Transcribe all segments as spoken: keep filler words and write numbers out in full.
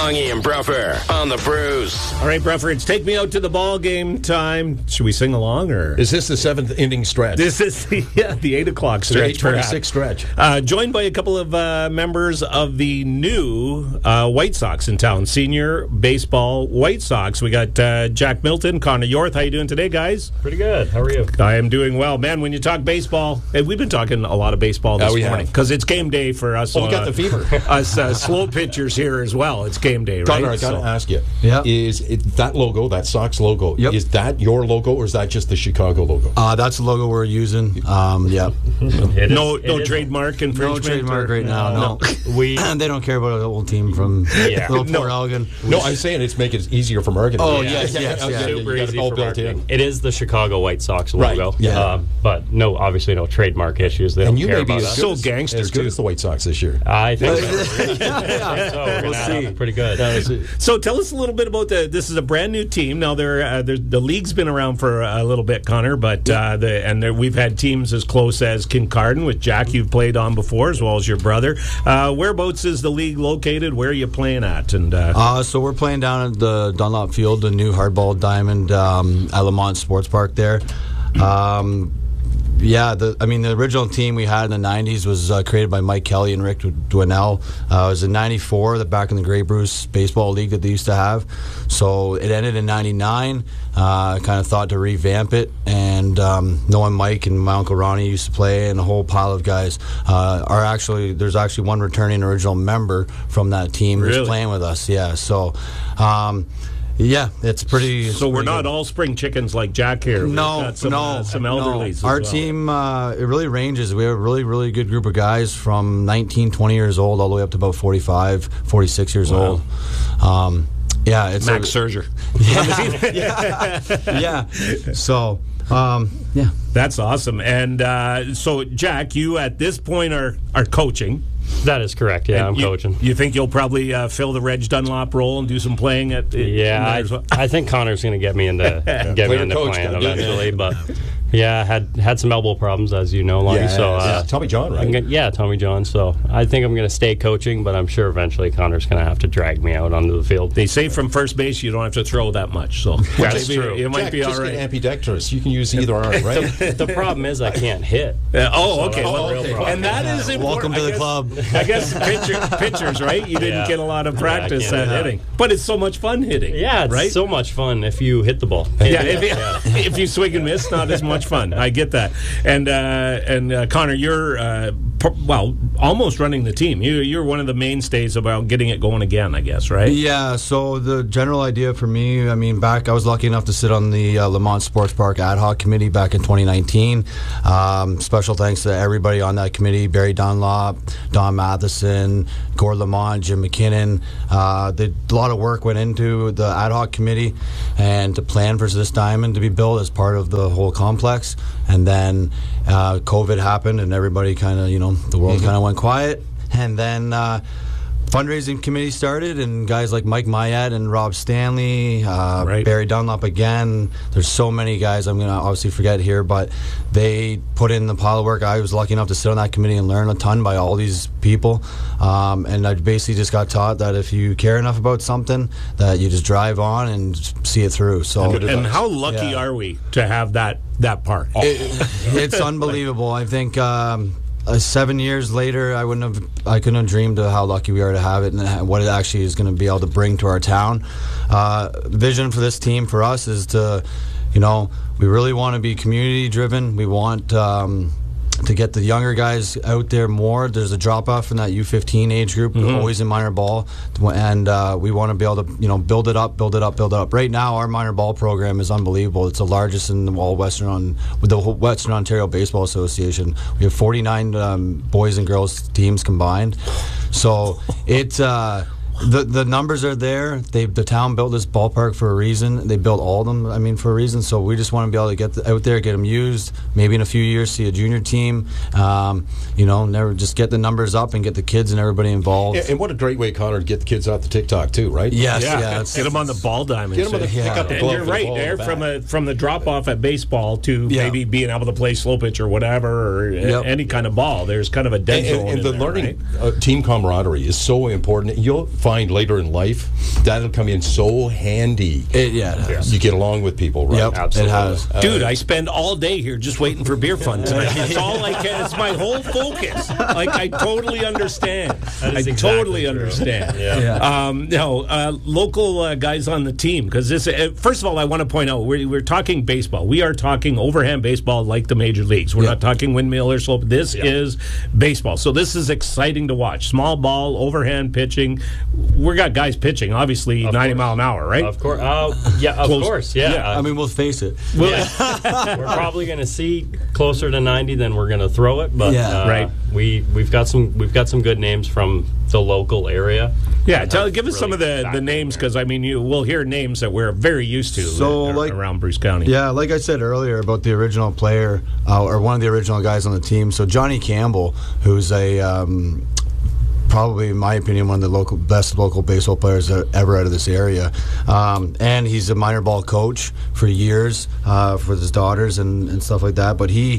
Longy and Bruffer on the Bruce. All right, Bruffer, it's take me out to the ball game time. Should we sing along, or is this the seventh inning stretch? This is the, yeah, the eight o'clock stretch. eight twenty-six stretch. Uh, joined by a couple of uh, members of the new uh, White Sox in town, senior baseball White Sox. We got uh, Jack Milton, Connor Yorth. How you doing today, guys? Pretty good. How are you? I am doing well, man. When you talk baseball, hey, we've been talking a lot of baseball this yeah, morning because it's game day for us. Oh, we uh, got the fever. Us uh, slow pitchers here as well. It's game day, right? Connor, I got to so. ask you: yeah. is it, that logo, that Sox logo, yep. is that your logo or is that just the Chicago logo? Uh, that's the logo we're using. Um, yeah. Is, no, no trademark infringement. No trademark right now. No, no. we they don't care about a little team from yeah. little no. Port Elgin. No, I'm saying it's make it easier for marketing. Oh yeah. yes, yes, yeah, yeah. yeah. Super You got easy it all for built marketing. in. It is the Chicago White Sox logo. Right, yeah. Uh, but no, obviously no trademark issues. They And don't you care may be about as us. good So as, gangster, as good too. as the White Sox this year. I think so. yeah. yeah. So we're We'll gonna see. have pretty good. So tell us a little bit about the. This is a brand new team. Now, they're, uh, they're, the league's been around for a little bit, Connor, but uh, the, and there, we've had teams as close as Kincardine, with Jack you've played on before, as well as your brother. Uh, whereabouts is the league located? Where are you playing at? And uh, uh, so we're playing down at the Dunlop Field, the new hardball diamond um, at Lamont Sports Park there. Um, Yeah, the, I mean, the original team we had in the nineties was uh, created by Mike Kelly and Rick Dwinell. Uh, it was in ninety-four, the back in the Grey Bruce Baseball League that they used to have. So it ended in ninety-nine. I uh, kind of thought to revamp it, and um, knowing Mike and my Uncle Ronnie used to play, and a whole pile of guys uh, are actually, there's actually one returning original member from that team really? who's playing with us. Yeah, so... Um, Yeah, it's pretty. It's so we're pretty not good. all spring chickens like Jack here. We've No, got some, no, uh, some no. elderlies. as Our well. team, uh, it really ranges. We have a really, really good group of guys from nineteen, twenty years old all the way up to about forty-five, forty-six years Wow. old. Um, yeah, it's Max a, Scherzer. Yeah, yeah. yeah. So, um, yeah, that's awesome. And uh, so, Jack, you at this point are are coaching. That is correct. Yeah, And I'm you, coaching. You think you'll probably uh, fill the Reg Dunlop role and do some playing at? Yeah, I, well? I think Connor's going to get me into get me Player into coach, playing gotta get eventually. But yeah, I had had some elbow problems, as you know, Longy. Yeah, so uh, yeah. Tommy John, right? I'm gonna, yeah, Tommy John. So I think I'm going to stay coaching, but I'm sure eventually Connor's going to have to drag me out onto the field. They say from first base you don't have to throw that much, so That's maybe true. You might Jack, be all just right. get ambidextrous. You can use either arm, right? the, the problem is I can't hit. Uh, oh, okay. that's Well, the real problem. and that is important. welcome to I the guess- club. I guess pitcher, pitchers, right? You didn't Yeah. get a lot of Yeah, I practice can't at do that. hitting, but it's so much fun hitting. Yeah, it's right. so much fun if you hit the ball. Yeah, if you, if you swing and miss, not as much fun. I get that. And uh, and uh, Connor, you're uh, p- well almost running the team. You you're one of the mainstays about getting it going again, I guess, right? Yeah, so the general idea for me, I mean, back, I was lucky enough to sit on the uh, Lamont Sports Park ad hoc committee back in twenty nineteen. Um, special thanks to everybody on that committee: Barry Dunlop, Don Matheson, Gord Lamont, Jim McKinnon. Uh, the, a lot of work went into the ad hoc committee and to plan for this diamond to be built as part of the whole complex. And then uh, COVID happened, and everybody kind of, you know, the world kind of went quiet. And then uh, fundraising committee started, and guys like Mike Mayette and Rob Stanley, uh, Right. Barry Dunlop again. There's so many guys I'm going to obviously forget here, but they put in the pile of work. I was lucky enough to sit on that committee and learn a ton by all these people. Um, and I basically just got taught that if you care enough about something, that you just drive on and see it through. So, And, and how lucky Yeah. are we to have that that part? it, it's unbelievable. I think. Um, Uh, seven years later, I wouldn't have, I couldn't have dreamed of how lucky we are to have it and what it actually is going to be able to bring to our town. Uh, vision for this team for us is to, you know, we really want to be community driven. We want um, to get the younger guys out there more. There's a drop off in that U fifteen age group, Mm-hmm. always in minor ball, and uh, we want to be able to, you know, build it up, build it up, build it up. Right now, our minor ball program is unbelievable. It's the largest in all Western on with the whole Western Ontario Baseball Association. We have forty-nine um, boys and girls teams combined, so it. Uh, The the numbers are there. They the town built this ballpark for a reason. They built all of them, I mean, for a reason. So we just want to be able to get the, out there, get them used. Maybe in a few years, see a junior team. Um, you know, never just get the numbers up and get the kids and everybody involved. And, and what a great way, Connor, to get the kids out the TikTok too, right? Yes, Yeah, yeah. get them on the ball diamond. Get them on the, Yeah. pick up the And glove you're for the right ball there in the from back. a from the drop off at baseball to Yeah. maybe being able to play slow pitch or whatever or Yep. any kind of ball. There's kind of a dead And, zone and, and in the there, learning right? uh, team camaraderie is so important. You'll find later in life, that'll come in so handy. It, yeah, it has. You get along with people, right? Yep, Absolutely. it has. Dude, I spend all day here just waiting for beer fun tonight. That's all I can. It's my whole focus. Like, I totally understand. That is I exactly totally true. understand. Yeah. Yeah. Um, no, uh, local uh, guys on the team, because this. Uh, first of all, I want to point out we're, we're talking baseball. We are talking overhand baseball like the major leagues. We're Yeah. not talking windmill or slope. This Yeah. is baseball. So this is exciting to watch. Small ball, overhand pitching. We got guys pitching, obviously Of ninety course. mile an hour, right? Of course. Uh, yeah, of Close. course. Yeah. Yeah, Uh, I mean, we'll face it. Well, yeah. We're probably going to see closer to ninety than we're going to throw it, but Yeah. uh, Right. We we've got some we've got some good names from the local area. Yeah, that tell, have give us really some of the, backed the in names, there. because I mean, you we'll hear names that we're very used to So, uh, like- around Bruce County. Yeah, like I said earlier about the original player, uh, or one of the original guys on the team. So Johnny Campbell, who's a um, probably, in my opinion, one of the local best local baseball players that ever out of this area, um, and he's a minor ball coach for years uh, for his daughters and, and stuff like that. But he.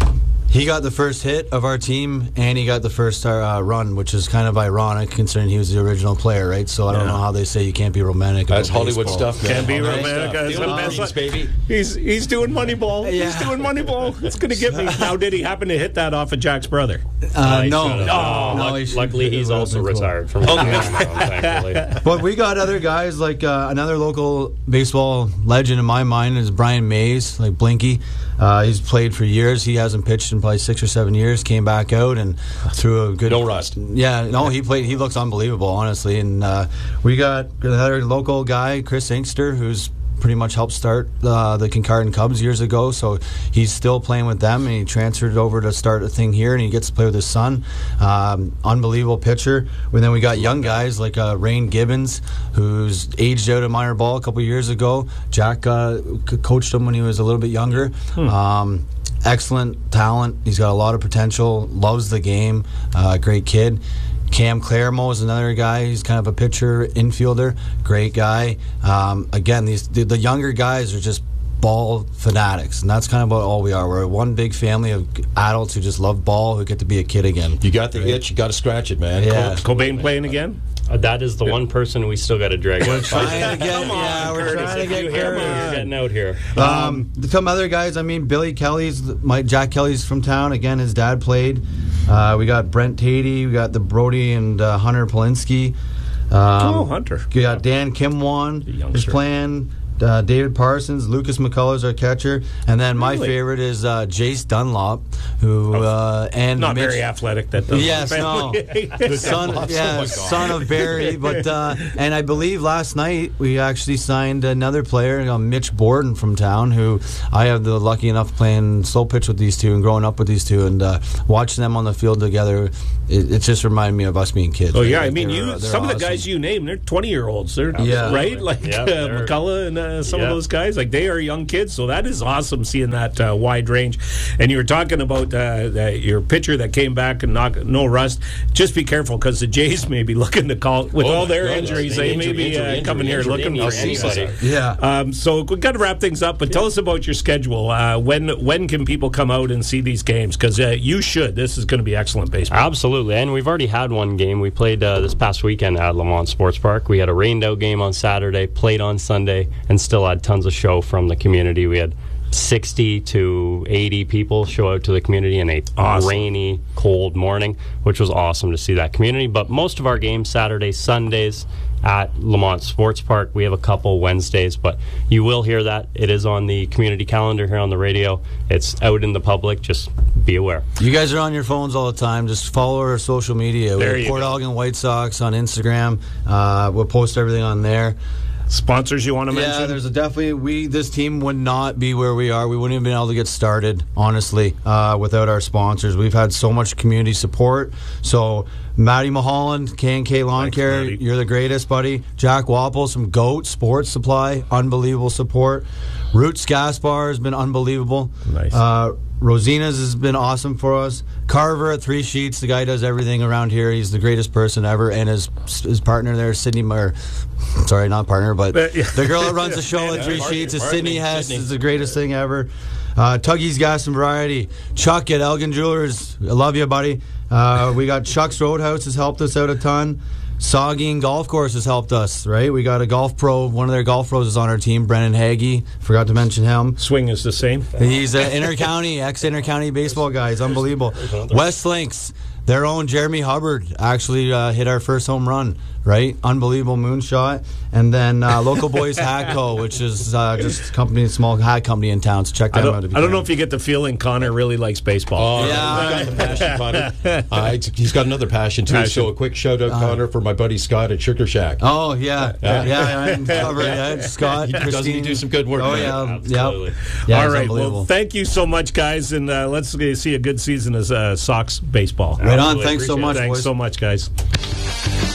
He got the first hit of our team, and he got the first uh, run, which is kind of ironic considering he was the original player, right? So I don't Yeah. know how they say you can't be romantic about That's Hollywood baseball. stuff, man. Can't be Hollywood romantic. stuff. That's The old the best movies, one. baby. He's he's doing Moneyball. He's Yeah. doing Moneyball. It's going to get me. Now, did he happen to hit that off of Jack's brother? Uh, he no, should've. no, Luck- he should- luckily, it he's would've also been cool. retired from the game, thankfully. But we got other guys like uh, another local baseball legend in my mind is Brian Mays, like Blinky. Uh, he's played for years. He hasn't pitched in probably six or seven years. Came back out and threw a good. No rust. Yeah, no, he played. He looks unbelievable, honestly. And uh, we got another local guy, Chris Inkster, who's pretty much helped start uh, the Kincardine Cubs years ago. So he's still playing with them, and he transferred over to start a thing here, and he gets to play with his son. Um, unbelievable pitcher. And then we got young guys like uh, Rain Gibbons, who's aged out of minor ball a couple years ago. Jack uh, c- coached him when he was a little bit younger. Hmm. Um, excellent talent. He's got a lot of potential. Loves the game. Uh, great kid. Cam Claremont is another guy. He's kind of a pitcher, infielder. Great guy. Um, again, these the, the younger guys are just ball fanatics, and that's kind of about all we are. We're one big family of adults who just love ball, who get to be a kid again. You got the itch, you got to scratch it, man. Yeah. Cobain playing again? Uh, that is the one person we still got to drag out. Trying to get, Come on, yeah, we're Curtis, trying to If get you hear me, Curtis. you're getting out here. Um, some other guys. I mean, Billy Kelly's, my Jack Kelly's from town. Again, his dad played. Uh, we got Brent Tatey. We got the Brody and uh, Hunter Polinsky. Um, Oh, Hunter. We got Dan Kimwan is youngster. playing. Uh, David Parsons, Lucas McCullers, our catcher, and then my Really? favorite is uh, Jace Dunlop, who uh, and Not Mitch, very athletic. That doesn't Yes, no. The son, Oh yeah, my God. son of Barry. But uh, and I believe last night we actually signed another player, uh, Mitch Borden from town, who I have the lucky enough playing slow pitch with these two and growing up with these two, and uh, watching them on the field together, it, it just reminded me of us being kids. Oh right? yeah, I Like, mean, they're- you. they're Some of the awesome. guys you name, they're twenty-year-olds. They're Yeah. right, like Yeah, uh, they're- McCullough and uh, some of Yeah. those guys. Like they are young kids, so that is awesome seeing that uh, wide range. And you were talking about uh, the, your pitcher that came back and knock no rust. Just be careful because the Jays may be looking to call with Oh all my their God, injuries. injury, They may be injury, uh, injury, coming here injury, looking for injury, anybody. injury. Yeah. Um, so we've got to wrap things up, but tell us about your schedule. Uh, when when can people come out and see these games? Because uh, you should. This is going to be excellent baseball. Absolutely, and we've already had one game. We played uh, this past weekend at Lamont Sports Park. We had a rained out game on Saturday, played on Sunday, and still had tons of show from the community. We had sixty to eighty people show out to the community in a Awesome. rainy, cold morning, which was awesome to see that community. But most of our games Saturdays, Sundays at Lamont Sports Park. We have a couple Wednesdays, but you will hear that. It is on the community calendar here on the radio. It's out in the public. Just be aware. You guys are on your phones all the time. Just follow our social media. There We you have Port go. Elgin White Sox on Instagram. Uh, we'll post everything on there. Sponsors you want to Yeah, mention? there's a definitely we. This team would not be where we are. We wouldn't have been able to get started, honestly, uh, without our sponsors. We've had so much community support. So, Matty Mulholland, K and K Lawn Thanks, Care, Matty. you're the greatest, buddy. Jack Wapples from Goat Sports Supply, unbelievable support. Roots Gas Bar has been unbelievable. Nice. Uh, Rosina's has been awesome for us. Carver at Three Sheets, the guy does everything around here. He's the greatest person ever, and his his partner there, Sydney. Or, sorry, not partner, but But, yeah. the girl that runs the show at Three partner, Sheets is partner, Sydney Hess. Sydney. Is the greatest thing ever. Uh, Tuggy's Gas and Variety. Chuck at Elgin Jewelers. I love you, buddy. Uh, we got Chuck's Roadhouse has helped us out a ton. Saugeen Golf Course has helped us, right? We got a golf pro. One of their golf pros is on our team, Brennan Hagee. Forgot to mention him. Swing is the same. He's an inter-county, ex-inter-county baseball guy. He's unbelievable. West Links, their own Jeremy Hubbard actually uh, hit our first home run, right? Unbelievable moonshot. And then uh, Local Boys Hat Co., which is uh, just a company, a small hat company in town. So check I them don't, out. If you I don't can. know if you get the feeling Connor really likes baseball. Oh, Yeah. he's got the passion, Connor. Uh, he's got another passion, too. Passion. So a quick shout-out, Connor, for my buddy Scott at Sugar Shack. Oh, yeah. Yeah, yeah, yeah, I'm covered. Yeah, Scott, He Christine. doesn't he do some good work? Oh, man? yeah. Absolutely. Yeah. Yeah, All it's right. unbelievable. Well, thank you so much, guys, and uh, let's uh, see a good season as uh, Sox baseball. Right on. Absolutely. Thanks so Appreciate it. much, Thanks boys. so much, guys.